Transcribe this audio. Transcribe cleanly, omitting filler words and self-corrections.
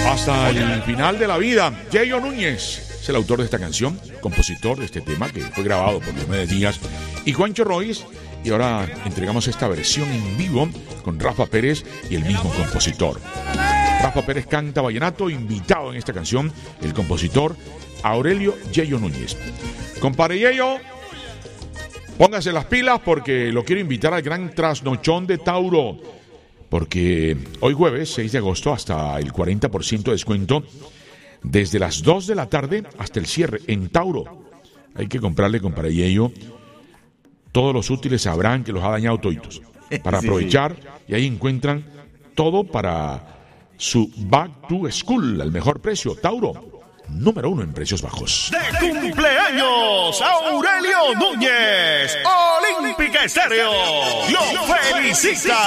Hasta el final de la vida. Yayo Núñez es el autor de esta canción, compositor de este tema que fue grabado por Diomedes Díaz y Juancho Royce. Y ahora entregamos esta versión en vivo con Rafa Pérez y el mismo compositor. Rafa Pérez canta vallenato, invitado en esta canción el compositor Aurelio Yayo Núñez. Compadre Yayo, póngase las pilas porque lo quiero invitar al gran trasnochón de Tauro. Porque hoy jueves 6 de agosto hasta el 40% de descuento desde las 2 de la tarde hasta el cierre en Tauro. Hay que comprarle, compadre Yayo, todos los útiles a Abraham que los ha dañado toditos para aprovechar y ahí encuentran todo para su Back to School al mejor precio. Tauro, número 1 en precios bajos. ¡De cumpleaños, Aurelio Núñez! Olímpica Estéreo lo felicita.